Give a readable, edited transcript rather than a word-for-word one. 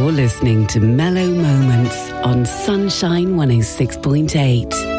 You're listening to Mellow Moments on Sunshine 106.8.